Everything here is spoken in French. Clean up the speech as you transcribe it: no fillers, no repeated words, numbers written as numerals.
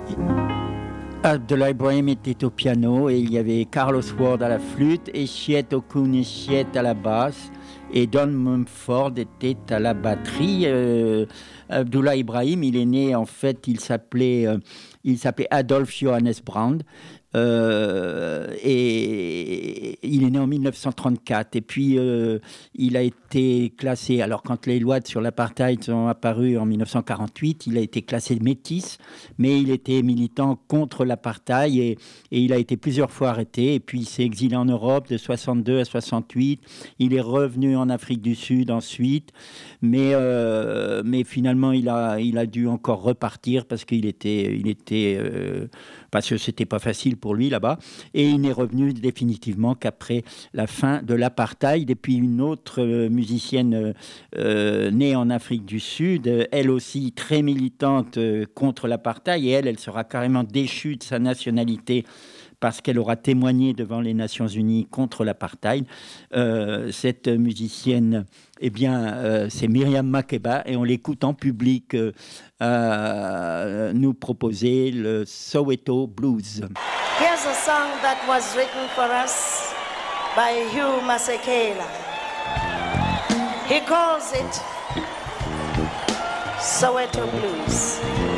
Abdullah Ibrahim était au piano et il y avait Carlos Ward à la flûte et Chiet Okun Chiet à la basse et Don Mumford était à la batterie. Abdullah Ibrahim, il est né en fait, il s'appelait Adolf Johannes Brand. Et il est né en 1934 et puis il a été classé, alors quand les lois sur l'apartheid sont apparues en 1948, il a été classé métis, mais il était militant contre l'apartheid et il a été plusieurs fois arrêté et puis il s'est exilé en Europe de 62 à 68, il est revenu en Afrique du Sud ensuite, mais finalement il a dû encore repartir parce parce que c'était pas facile pour lui là-bas, et il n'est revenu définitivement qu'après la fin de l'apartheid. Et puis une autre musicienne née en Afrique du Sud, elle aussi très militante contre l'apartheid, et elle sera carrément déchue de sa nationalité parce qu'elle aura témoigné devant les Nations Unies contre l'apartheid. Cette musicienne, eh bien, c'est Myriam Makeba, et on l'écoute en public nous proposer le Soweto Blues. Here's a song that was written for us by Hugh Masekela. He calls it Soweto Blues.